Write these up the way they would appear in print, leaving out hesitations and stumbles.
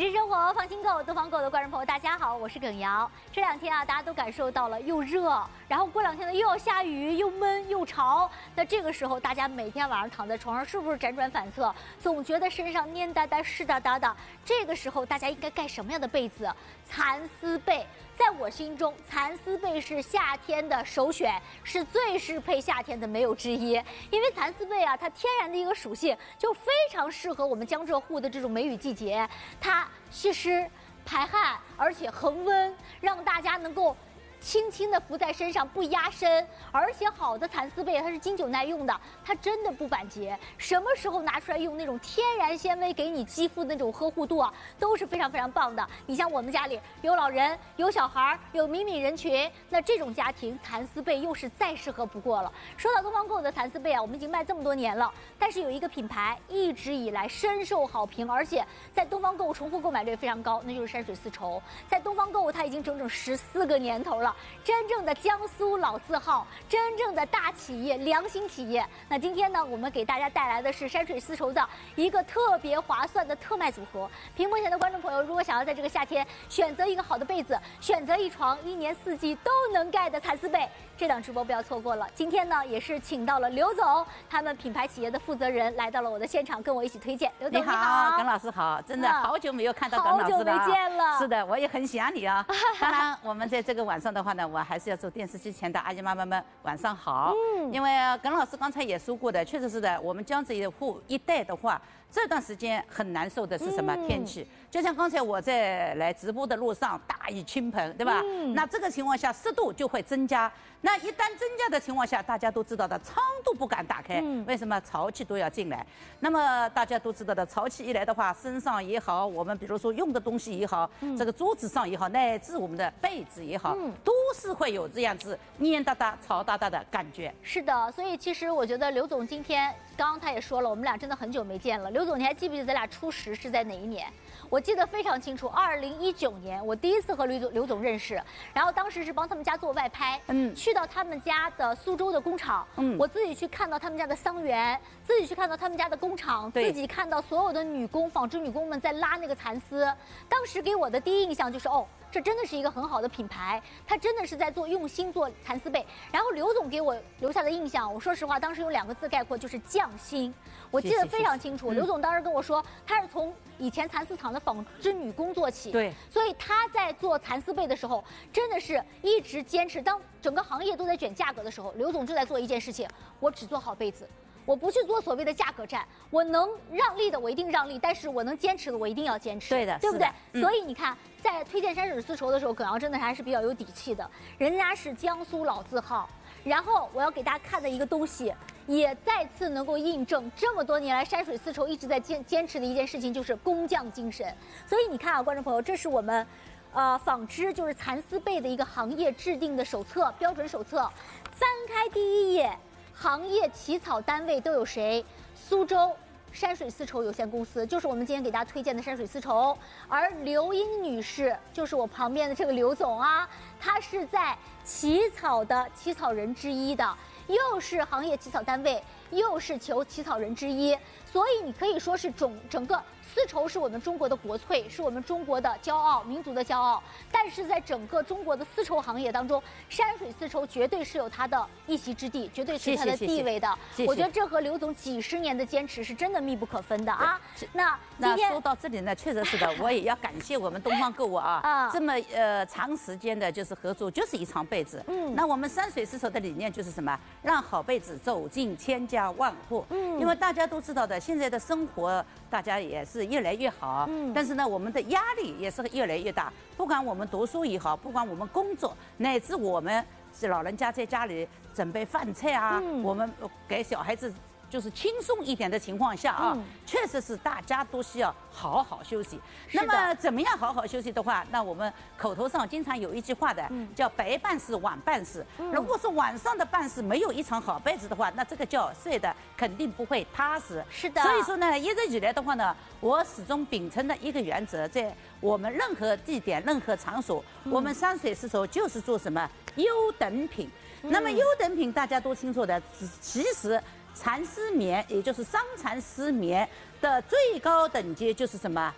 理生活放心购，东方购的观众朋友，大家好，我是耿瑶。这两天啊，大家都感受到了又热，然后过两天呢又要下雨，又闷又潮。那这个时候，大家每天晚上躺在床上，是不是辗转反侧，总觉得身上蔫哒哒、湿哒哒的？这个时候，大家应该盖什么样的被子？蚕丝被。在我心中，蚕丝被是夏天的首选，是最适配夏天的，没有之一。因为蚕丝被啊，它天然的一个属性就非常适合我们江浙沪的这种梅雨季节，它吸湿、排汗，而且恒温，让大家能够轻轻地浮在身上，不压身。而且好的蚕丝被它是经久耐用的，它真的不板结。什么时候拿出来用，那种天然纤维给你肌肤的那种呵护度啊，都是非常非常棒的。你像我们家里有老人、有小孩、有敏感人群，那这种家庭蚕丝被又是再适合不过了。说到东方购的蚕丝被啊，我们已经卖这么多年了，但是有一个品牌一直以来深受好评，而且在东方购重复购买率非常高，那就是山水丝绸。在东方购它已经整整14个年头了。真正的江苏老字号，真正的大企业、良心企业。那今天呢，我们给大家带来的是山水丝绸的一个特别划算的特卖组合。屏幕前的观众朋友，如果想要在这个夏天选择一个好的被子，选择一床1年4季都能盖的蚕丝被，这档直播不要错过了。今天呢，也是请到了刘总，他们品牌企业的负责人来到了我的现场，跟我一起推荐。刘总你好， 耿老师好，真的好久没有看到耿老师了， 好久没见了。 是的，我也很想你啊。当然，我们在这个晚上的话呢，我还是要祝电视机前的阿姨妈妈们晚上好。因为耿老师刚才也说过的，确实是的，我们江浙沪一带的话，这段时间很难受的是什么天气？就像刚才我在来直播的路上，大雨倾盆，对吧？那这个情况下湿度就会增加。那一旦增加的情况下，大家都知道的，窗都不敢打开，为什么？潮气都要进来。那么大家都知道的，潮气一来的话，身上也好，我们比如说用的东西也好，这个桌子上也好，乃至我们的被子也好，都是会有这样子黏哒哒、潮哒哒的感觉。 是的，所以其实我觉得刘总今天刚刚他也说了，我们俩真的很久没见了。刘总，你还记不记得咱俩初识是在哪一年？我记得非常清楚，2019年我第一次和刘总认识，然后当时是帮他们家做外拍，去到他们家的苏州的工厂，我自己去看到他们家的桑园，自己去看到他们家的工厂，自己看到所有的女工、纺织女工们在拉那个蚕丝，当时给我的第一印象就是哦。这真的是一个很好的品牌，它真的是在用心做蚕丝被。然后刘总给我留下的印象，我说实话，当时用2个字概括，就是匠心。我记得非常清楚，刘总当时跟我说，他是从以前蚕丝厂的纺织女工做起， 对， 所以他在做蚕丝被的时候，真的是一直坚持。当整个行业都在卷价格的时候，刘总就在做一件事情，我只做好被子。我不去做所谓的价格战，我能让利的我一定让利，但是我能坚持的我一定要坚持， 对的， 对不对？所以你看，在推荐山水丝绸的时候，耿瑶真的还是比较有底气的，人家是江苏老字号。然后我要给大家看的一个东西，也再次能够印证这么多年来山水丝绸一直在坚持的一件事情，就是工匠精神。所以你看啊，观众朋友，这是我们纺织就是蚕丝被的一个行业制定的手册，标准手册，翻开第1页。行业起草单位都有谁？苏州山水丝绸有限公司，就是我们今天给大家推荐的山水丝绸。而刘英女士就是我旁边的这个刘总啊，她是在起草的起草人之一的，又是行业起草单位，又是起草人之一，所以你可以说是整个丝绸是我们中国的国粹，是我们中国的骄傲，民族的骄傲。但是在整个中国的丝绸行业当中，山水丝绸绝对是有它的一席之地，绝对是它的地位的。我觉得这和刘总几10年的坚持是真的密不可分的啊。那说到这里呢，确实是的，我也要感谢我们东方购物啊，这么长时间的就是合作，就是一床被子。那我们山水丝绸的理念就是什么？让好被子走进千家万户。因为大家都知道的，现在的生活大家也是越来越好，但是呢，我们的压力也是越来越大。不管我们读书也好，不管我们工作，乃至我们是老人家在家里准备饭菜啊，我们给小孩子就是轻松一点的情况下啊，确实是大家都需要好好休息。那么怎么样好好休息的话，那我们口头上经常有一句话的，叫白办事晚办事。如果说晚上的办事没有一床好被子的话，那这个觉睡的肯定不会踏实。 是的。 所以说呢，一直以来的话呢，我始终秉承的一个原则，在我们任何地点、任何场所，我们山水丝绸就是做什么优等品。那么优等品大家都清楚的，其实蚕丝棉，也就是桑蚕丝棉的最高等级就是什么？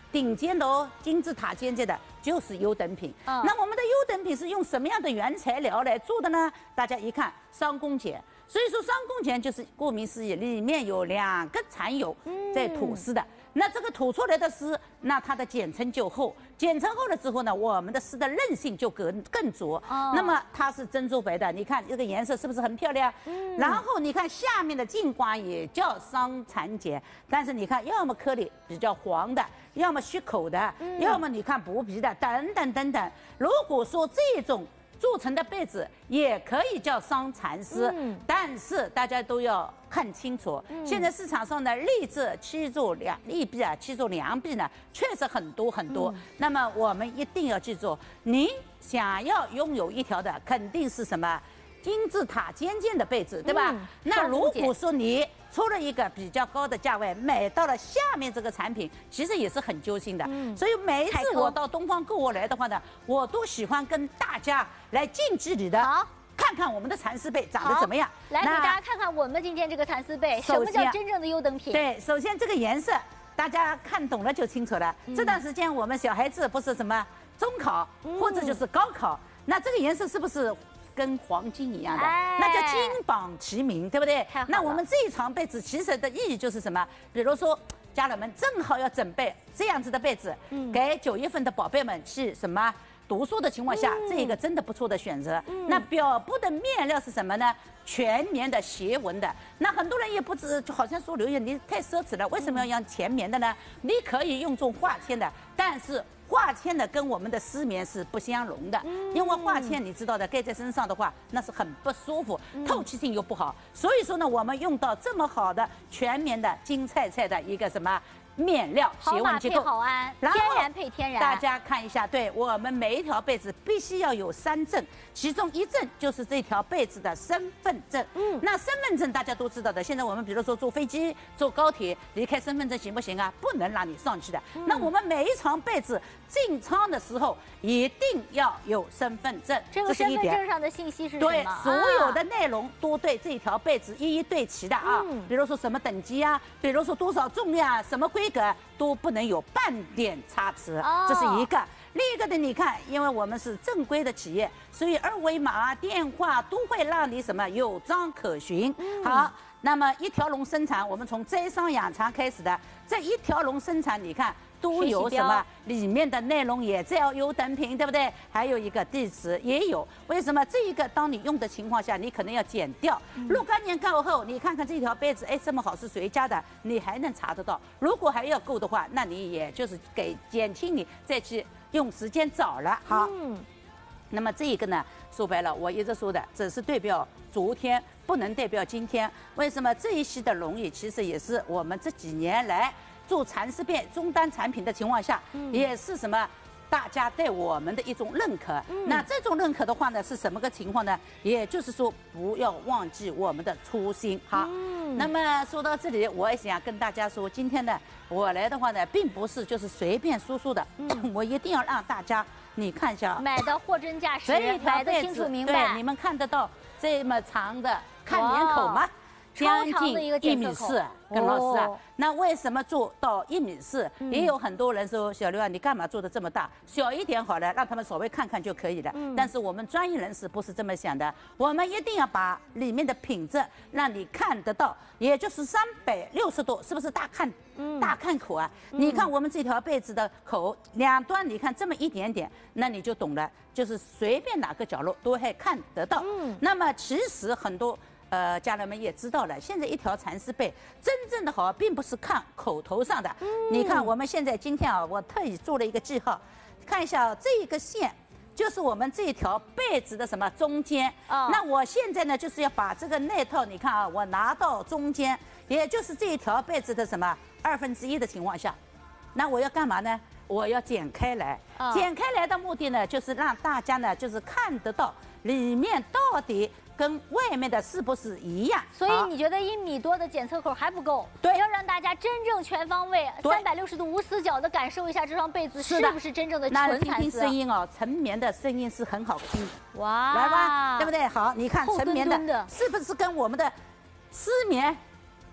顶尖的哦，金字塔尖尖的，就是优等品。那我们的优等品是用什么样的原材料来做的呢？大家一看，商工碱。所以说，商工碱就是顾名思义，里面有2个残油在吐丝的。那这个吐出来的丝，那它的碱层就厚，碱层厚了之后呢，我们的丝的韧性就更足。那么它是珍珠白的，你看这个颜色是不是很漂亮？然后你看下面的净瓜也叫桑蚕碱，但是你看，要么颗粒比较黄的，要么虚口的，要么你看薄皮的，等等等等。如果说这种做成的被子也可以叫桑蚕丝，但是大家都要看清楚。现在市场上呢，立志7做1臂啊，7做2臂呢，确实很多很多。那么我们一定要记住，您想要拥有一条的，肯定是什么？金字塔尖尖的被子，对吧？那如果说你出了一个比较高的价位，买到了下面这个产品，其实也是很揪心的。所以每一次我到东方购物来的话呢，我都喜欢跟大家来近距离的看看我们的蚕丝被长得怎么样。 来给大家看看我们今天这个蚕丝被，什么叫真正的优等品？ 对，首先这个颜色大家看懂了就清楚了。这段时间我们小孩子不是什么中考或者就是高考，那这个颜色是不是跟黄金一样的，那叫金榜题名，对不对？那我们这一床被子其实的意义就是什么？比如说，家人们正好要准备这样子的被子，给9月份的宝贝们去什么读书的情况下，这个真的不错的选择。那表布的面料是什么呢？全棉的斜纹的。那很多人也不知，就好像说刘烨你太奢侈了，为什么要用全棉的呢？你可以用这种化纤的，但是化纤的跟我们的丝棉是不相容的，因为化纤你知道的，盖在身上的话，那是很不舒服，透气性又不好。所以说呢，我们用到这么好的全棉的金菜菜的一个什么面料斜纹结构， 好安，天然配天然。 大家看一下，对我们每一条被子必须要有3证，其中1证就是这条被子的身份证。那身份证大家都知道的，现在我们比如说坐飞机、坐高铁，离开身份证行不行啊？不能让你上去的。那我们每一床被子进仓的时候一定要有身份证， 这个身份证上的信息是什么？ 对，所有的内容都对这条被子一一对齐的啊。比如说什么等级啊，比如说多少重量，什么规格都不能有半点差池，这是一个。另一个的，你看，因为我们是正规的企业，所以2维码、电话都会让你什么有章可循。好，那么一条龙生产，我们从摘桑养蚕开始的，这一条龙生产，你看都有什么？里面的内容也叫优等品，对不对？还有一个地址也有。为什么这一个当你用的情况下，你可能要剪掉？若干年过后，你看看这条被子，哎，这么好是谁家的？你还能查得到。如果还要够的话，那你也就是给减轻你再去用时间找了。好，那么这一个呢，说白了，我一直说的，只是代表昨天，不能代表今天。为什么这一系的龙椅其实也是我们这几年来做蚕丝被终端产品的情况下，也是什么？大家对我们的一种认可。那这种认可的话呢，是什么个情况呢？也就是说，不要忘记我们的初心。好，那么说到这里，我也想跟大家说，今天呢，我来的话呢，并不是就是随便说的，我一定要让大家你看一下， 买的货真价实，买的清楚明白。 对，你们看得到这么长的看脸口吗？将近1.4米，跟老师啊，那为什么做到1.4米？也有很多人说，小刘啊，你干嘛做的这么大？小一点好了，让他们稍微看看就可以了。但是我们专业人士不是这么想的，我们一定要把里面的品质让你看得到，也就是360度，是不是大看口啊？你看我们这条被子的口两端，你看这么一点点，那你就懂了，就是随便哪个角落都会看得到。那么其实很多。家人们也知道了，现在一条蚕丝被真正的好，并不是看口头上的。你看，我们现在今天啊，我特意做了一个记号，看一下这一个线，就是我们这条被子的什么中间。那我现在呢，就是要把这个内套，你看啊，我拿到中间，也就是这一条被子的什么1/2的情况下，那我要干嘛呢？我要剪开来。剪开来的目的呢，就是让大家呢，就是看得到里面到底跟外面的是不是一样？ 所以你觉得1米多的检测口还不够？ 对， 要让大家真正全方位、360度无死角的感受一下这双被子是不是真正的纯蚕丝。 那听听声音哦，成棉的声音是很好听。哇，来吧，对不对？好，你看成棉的是不是跟我们的丝棉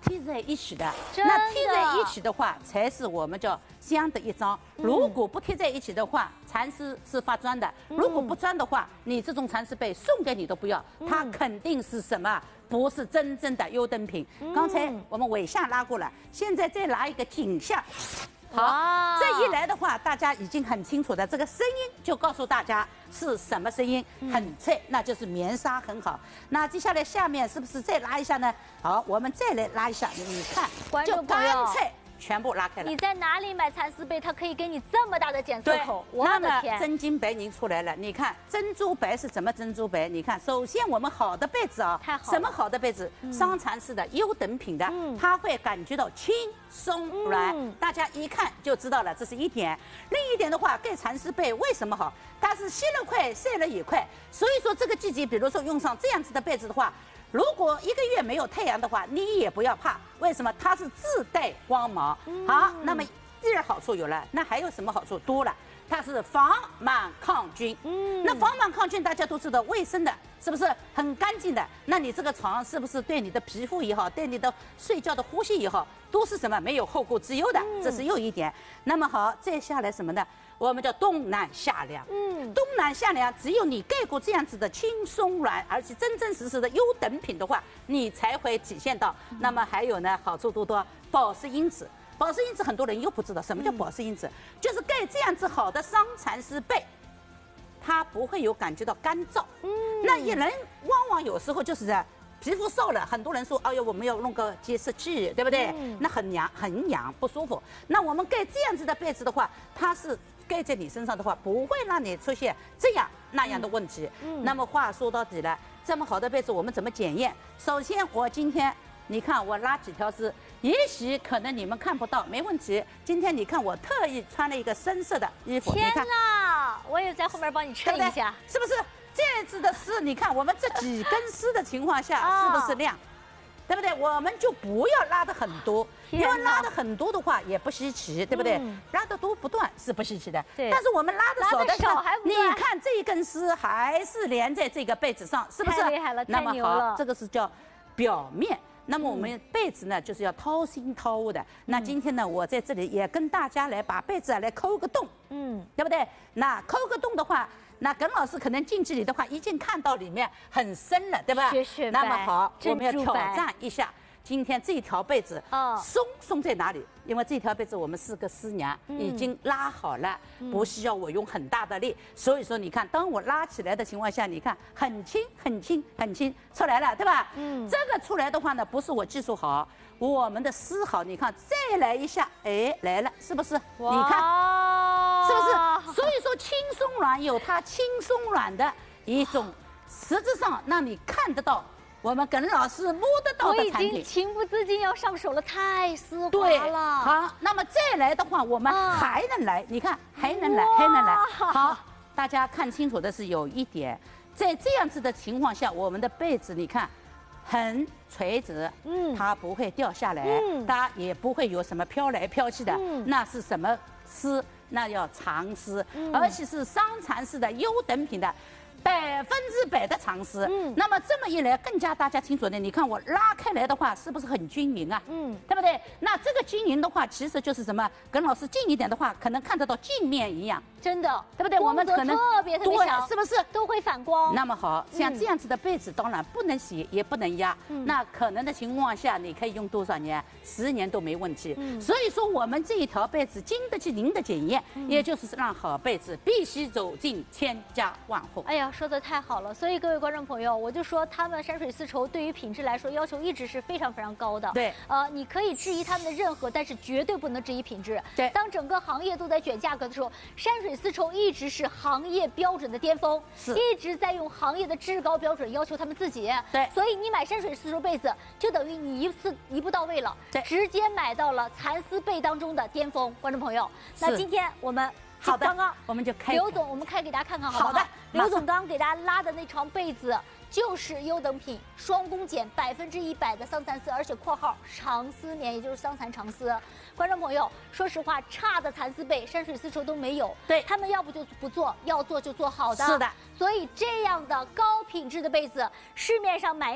贴在一起的。 真的那贴在一起的话，才是我们叫香的一张。如果不贴在一起的话，蚕丝是发钻的。如果不钻的话，你这种蚕丝被送给你都不要，它肯定是什么？不是真正的优等品。刚才我们尾下拉过了，现在再拉一个颈下。好，这一来的话，大家已经很清楚的，这个声音就告诉大家是什么声音，很脆，那就是棉纱很好。那接下来下面是不是再拉一下呢？好，我们再来拉一下，你看，就干脆全部拉开了。 你在哪里买蚕丝被？它可以给你这么大的检测口，我的天！ 真金白银出来了，你看珍珠白是怎么珍珠白？你看，首先我们好的被子啊， 太好了， 什么好的被子？商蚕丝的优等品的，它会感觉到轻松软，大家一看就知道了，这是一点。另一点的话，盖蚕丝被为什么好？它是吸了快，晒了也快，所以说这个季节，比如说用上这样子的被子的话。如果1个月没有太阳的话，你也不要怕。为什么？它是自带光芒。好，那么第二好处有了，那还有什么好处？多了，它是防螨抗菌。那防螨抗菌大家都知道，卫生的，是不是很干净的？那你这个床是不是对你的皮肤也好，对你的睡觉的呼吸也好，都是什么没有后顾之忧的？这是又一点。那么好，再下来什么呢？我们叫冬暖夏凉。冬暖夏凉，只有你盖过这样子的轻松软，而且真真实实的优等品的话，你才会体现到。那么还有呢，好处多多，保湿因子。保湿因子很多人又不知道什么叫保湿因子，就是盖这样子好的商蚕丝被，它不会有感觉到干燥。那人往往有时候就是在皮肤瘦了，很多人说，哎呦，我们要弄个洁湿器，对不对？那很痒，不舒服。那我们盖这样子的被子的话，它是盖在你身上的话，不会让你出现这样那样的问题。那么话说到底了，这么好的被子我们怎么检验？首先，我今天你看我拉几条丝，也许可能你们看不到，没问题。今天你看我特意穿了一个深色的衣服， 天哪，我也在后面帮你称一下， 是不是？这次的丝，你看我们这几根丝的情况下，是不是亮？对不对？我们就不要拉的很多，因为拉的很多的话也不稀奇，对不对？拉的多不断是不稀奇的，但是我们拉的少的还不你看这一根丝还是连在这个被子上，是不是？ 太厉害了，太牛了。 那么好，这个是叫表面。那么我们被子呢，就是要掏心掏肺的。那今天呢，我在这里也跟大家来把被子来抠个洞，对不对？那抠个洞的话，那耿老师可能近距离的话，已经看到里面很深了，对吧？那么好，我们要挑战一下。今天这条被子松在哪里？因为这条被子我们4个师娘已经拉好了，不需要我用很大的力，所以说你看，当我拉起来的情况下，你看很轻出来了，对吧？这个出来的话呢，不是我技术好，我们的丝好，你看再来一下，哎，来了，是不是？你看，是不是？所以说轻松软有它轻松软的一种，实质上让你看得到。我们耿老师摸得到的产品， 我已经情不自禁要上手了，太丝滑了。 对，好，那么再来的话，我们还能来，你看还能来。好，大家看清楚的是有一点，在这样子的情况下，我们的被子你看很垂直，它不会掉下来，它也不会有什么飘来飘去的，那是什么丝？那要长丝，而且是商蚕丝的优等品的。100%的长丝，那么这么一来更加大家清楚的，你看我拉开来的话，是不是很均匀啊？对不对？那这个均匀的话，其实就是什么？耿老师近一点的话，可能看得到镜面一样， 真的， 对不对？我们可能特别强， 是不是都会反光？ 那么好像这样子的被子，当然不能洗，也不能压。那可能的情况下，你可以用多少年？10年都没问题。所以说，我们这一条被子经得起您的检验，也就是让好被子必须走进千家万户。 哎呀，说的太好了！所以各位观众朋友，我就说他们山水丝绸对于品质来说要求一直是非常高的。 对， 你可以质疑他们的任何，但是绝对不能质疑品质。 对， 当整个行业都在卷价格的时候，山水丝绸一直是行业标准的巅峰，一直在用行业的至高标准要求他们自己。 对， 所以你买山水丝绸被子，就等于你一步到位了，直接买到了蚕丝被当中的巅峰。观众朋友，那今天我们。 好的， 刚刚我们就开。 刘总，我们开给大家看看好不好？ 好的， 刘总刚刚给大家拉的那床被子就是优等品，双工剪100%的桑蚕丝，而且括号长丝棉，也就是桑蚕长丝。观众朋友，说实话，差的蚕丝被山水丝绸都没有。 对， 他们要不就不做，要做就做好的。 是的， 所以这样的高品质的被子，市面上买一买。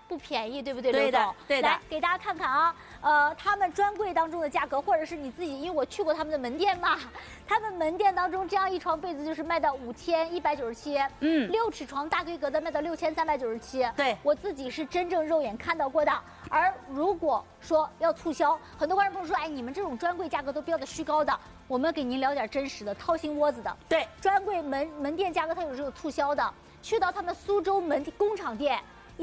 不便宜，对不对， 对的，对的。 来给大家看看啊，他们专柜当中的价格，或者是你自己，因为我去过他们的门店嘛，他们门店当中这样一床被子就是卖到5197， 6尺床大规格的卖到6397， 对， 我自己是真正肉眼看到过的。而如果说要促销，很多观众朋友说，哎，你们这种专柜价格都标的虚高的，我们给您聊点真实的，掏心窝子的。 对， 专柜门店价格它有促销的，去到他们苏州工厂店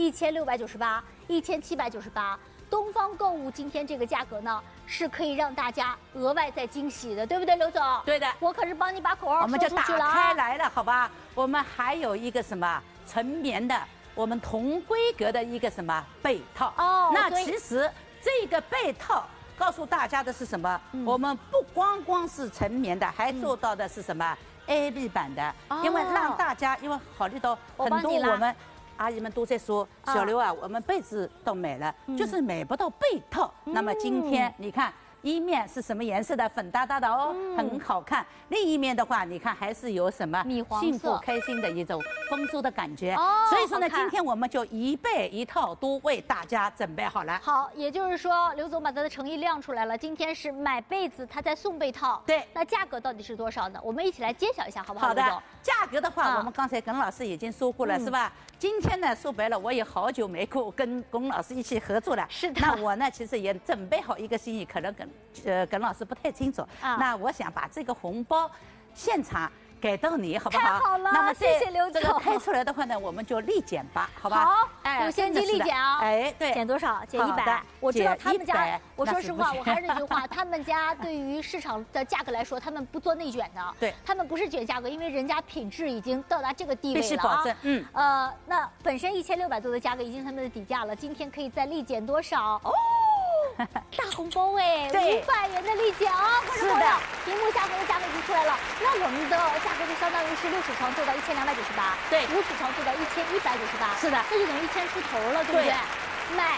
1698、1798。东方购物今天这个价格呢，是可以让大家额外再惊喜的，对不对，刘总？ 对的， 我可是帮你把口号我们就打了开来了，好吧？我们还有一个什么纯棉的，我们同规格的一个什么被套哦。那其实这个被套告诉大家的是什么？我们不光是纯棉的，还做到的是什么 AB 版的，因为让大家因为考虑到很多我们。阿姨们都在说，小刘啊，我们被子都买了，就是买不到被套。那么今天你看，一面是什么颜色的？粉哒哒的哦，很好看。另一面的话，你看还是有什么米黄色， 幸福开心的一种丰收的感觉。所以说呢，今天我们就一被一套都为大家准备好了。 好，也就是说，刘总把他的诚意亮出来了。今天是买被子，他在送被套。 对， 那价格到底是多少呢？我们一起来揭晓一下，好不好？ 好的，价格的话，我们刚才耿老师已经说过了，是吧？今天呢，说白了，我也好久没跟龚老师一起合作了。 是的。 那我呢，其实也准备好一个心意，可能耿老师不太清楚。那我想把这个红包现场给到你，好不好？ 太好了， 那么谢谢刘总。 这个开出来的话呢，我们就立减吧，好吧？ 好，有现金立减啊。 哎，对。 减多少？减100。我知道他们家，我说实话，我还是那句话，他们家对于市场的价格来说，他们不做内卷的。 对。 他们不是卷价格，因为人家品质已经到达这个地位了啊。 必须保证。 那本身1600多的价格已经他们的底价了，今天可以再立减多少？哦。大红包哎，500元的立减啊！观众朋友，屏幕下方的价格已经出来了。那我们的价格就相当于是6尺床做到1298， 对 ，5尺床做到1198， 是的， 这就等于1000出头了，对不对？卖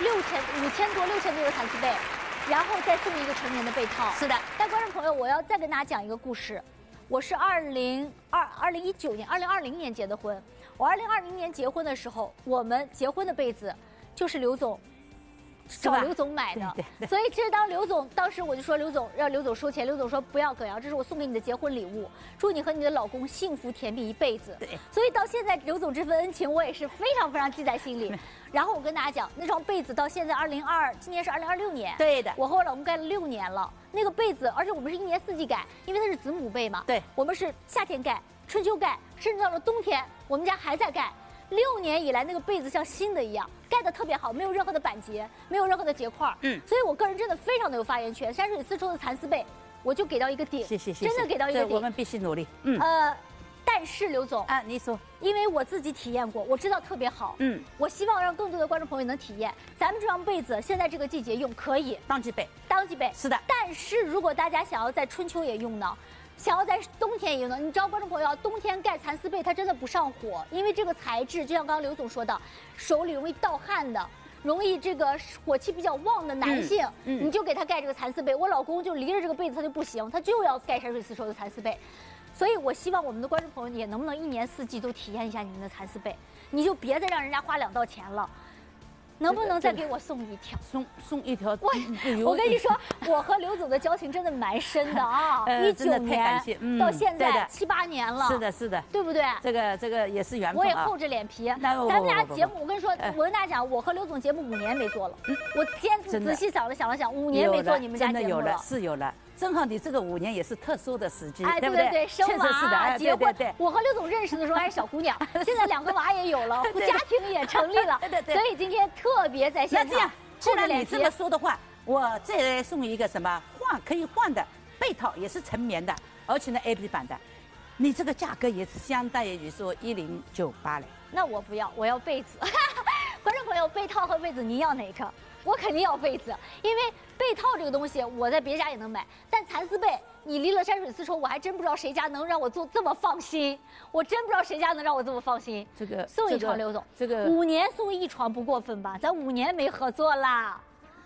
5000多的蚕丝被，然后再送一个纯棉的被套。 是的。 但观众朋友，我要再跟大家讲一个故事。我是2019年、2020年结的婚。我2020年结婚的时候，我们结婚的被子就是刘总。找刘总买的，所以其实当时我就说刘总让刘总收钱，刘总说不要耿瑶，这是我送给你的结婚礼物，祝你和你的老公幸福甜蜜一辈子。对，所以到现在刘总这份恩情我也是非常非常记在心里。然后我跟大家讲，那床被子到现在今年是2026年， 对的， 我和我老公盖了6年了。那个被子，而且我们是1年4季盖，因为它是子母被嘛。 对， 我们是夏天盖、春秋盖，甚至到了冬天，我们家还在盖。6年以来，那个被子像新的一样，盖得特别好，没有任何的板结，没有任何的结块。所以我个人真的非常的有发言权。山水丝绸的蚕丝被，我就给到一个顶， 谢谢， 真的给到一个顶。 我们必须努力。 但是刘总啊，你说， 因为我自己体验过，我知道特别好。我希望让更多的观众朋友能体验。咱们这床被子现在这个季节用可以当季被， 是的。但是如果大家想要在春秋也用呢？想要在冬天也用呢？你知道，观众朋友，冬天盖蚕丝被它真的不上火，因为这个材质就像刚刚刘总说的，手里容易盗汗的，容易这个火气比较旺的男性，你就给他盖这个蚕丝被。我老公就离着这个被子他就不行，他就要盖山水丝绸的蚕丝被。所以我希望我们的观众朋友也能不能1年4季都体验一下你们的蚕丝被，你就别再让人家花2道钱了。能不能再给我送一条？ 送一条。 我跟你说，我和刘总的交情真的蛮深的啊！19年到现在7、8年了。 是的， 对不对？ 这个也是缘分。 我也厚着脸皮。咱们俩节目，我跟你说，我跟大家讲，我和刘总节目5年没做了。我今天仔细想了想5年没做你们家节目了。 是有了。正好你这个5年也是特殊的时机， 对不对？生娃、结婚，我和刘总认识的时候还是小姑娘，现在2个娃也有了，家庭也成立了。对。所以今天特别在现场。 那这样，既然你这么说的话，我再来送一个什么可以换的被套，也是纯棉的，而且呢 AB 版的，你这个价格也是相当于说1098嘞。 那我不要，我要被子。观众朋友，被套和被子您要哪个？我肯定要被子，因为被套这个东西我在别家也能买，但蚕丝被你离了山水丝绸，我还真不知道谁家能让我做这么放心。我真不知道谁家能让我这么放心。 这个送一床，刘总， 这个 5年送1床不过分吧？咱5年没合作啦。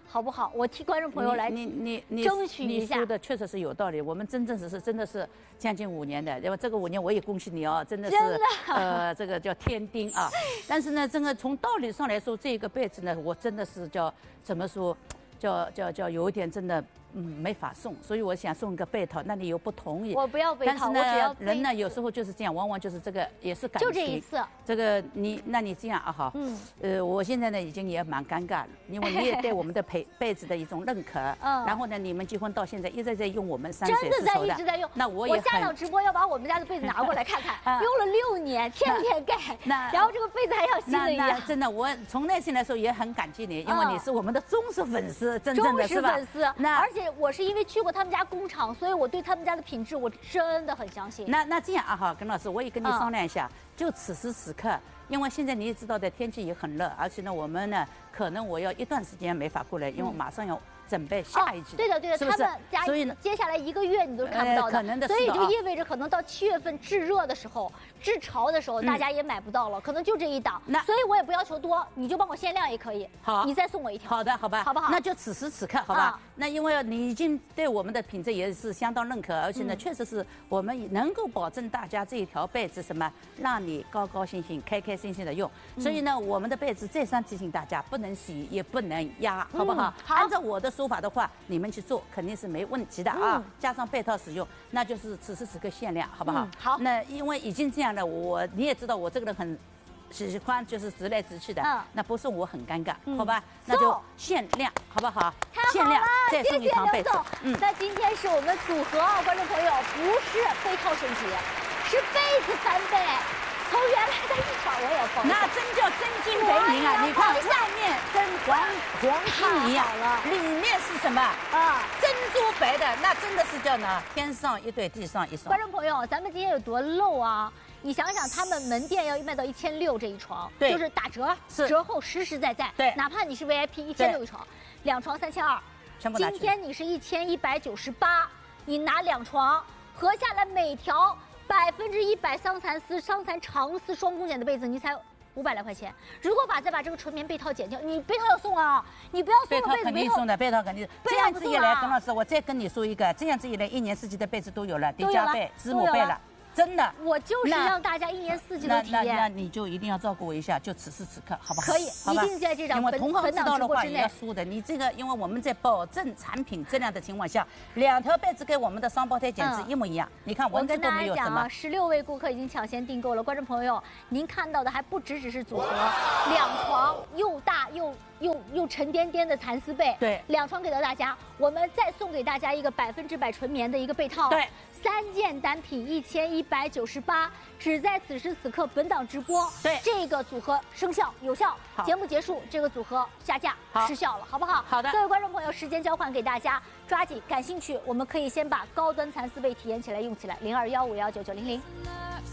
好不好？我替观众朋友来你争取一下。 你说的确实是有道理，我们真的是将近5年的，因为这个5年我也恭喜你哦，真的是这个叫天丁啊。但是呢，这个从道理上来说，这个被子呢，我真的是叫怎么说，叫有一点真的。没法送，所以我想送一个被套，那你又不同意。 我不要被套， 但是呢， 人呢有时候就是这样，往往就是这个也是感情。 就这一次。 这个那你这样啊哈，我现在呢已经也蛮尴尬了，因为你也对我们的被子的一种认可，然后呢你们结婚到现在一直在用我们3水丝绸的， 一直在用。 那我下档直播要把我们家的被子拿过来看看，用了6年，天天盖，然后这个被子还像新的一样。 真的，我从内心来说也很感激你，因为你是我们的忠实粉丝，真正的是吧？ 忠实粉丝。而且我是因为去过他们家工厂，所以我对他们家的品质我真的很相信。 那这样啊哈，耿老师，我也跟你商量一下，就此时此刻，因为现在你也知道的天气也很热，而且呢，我们呢可能我要一段时间没法过来，因为马上要准备下一季。 对的，他们家所以呢，接下来1个月你都看不到的， 可能的。 所以就意味着可能到7月份炙热的时候、炙潮的时候，大家也买不到了，可能就这一档。所以我也不要求多，你就帮我限量也可以。 好， 你再送我一条。 好的，好吧， 好不好？ 那就此时此刻，好吧。那因为你已经对我们的品质也是相当认可，而且呢，确实是我们能够保证大家这一条被子什么，让你高高兴兴、开开心心的用。所以呢，我们的被子再三提醒大家，不能洗也不能压，好不好？ 好。 按照我的说法的话，你们去做肯定是没问题的啊。加上被套使用，那就是此时此刻限量，好不好？ 好。 那因为已经这样了，你也知道我这个人很喜欢就是直来直去的，那不送我很尴尬，好吧？那就限量，好不好？限量再送一床被子。 那今天是我们组合啊，观众朋友，不是被套升级，是被子翻倍。从原来的1床我也疯了， 那真叫真金白银啊！你看外面跟黄金一样，里面是什么啊？珍珠白的，那真的是叫呢天上一对地上一双。 观众朋友，咱们今天有多漏啊？你想想，他们门店要卖到1600这一床，就是打折，折后实实在在。 对， 哪怕你是 VIP1600一床，2床3200，今天你是1198，你拿2床，合下来每条100%桑蚕丝、桑蚕长丝双工剪的被子，你才500来块钱。如果再把这个纯棉被套减掉，你被套要送啊！你不要送了被子， 肯定送的，被套肯定。这样子一来，耿老师，我再跟你说一个，这样子一来，1年4季的被子都有了，叠加被、子母被了。真的， 我就是让大家1年4季都体验。 那你就一定要照顾我一下，就此时此刻，好不好？ 可以，一定在这张本档直播之内。 也要说的，你这个，因为我们在保证产品质量的情况下，2条被子跟我们的双胞胎简直一模一样。你看蚊子都没有什么。 16位顾客已经抢先订购了，观众朋友，您看到的还不只是组合，2床又大又沉甸甸的蚕丝被， 对 ，2床给到大家，我们再送给大家一个100%纯棉的一个被套， 对 ，3件单品1198，只在此时此刻本档直播， 对， 这个组合生效有效，节目结束，这个组合下架失效了，好不好？ 好的， 各位观众朋友，时间交换给大家，抓紧，感兴趣，我们可以先把高端蚕丝被体验起来用起来，0215519900。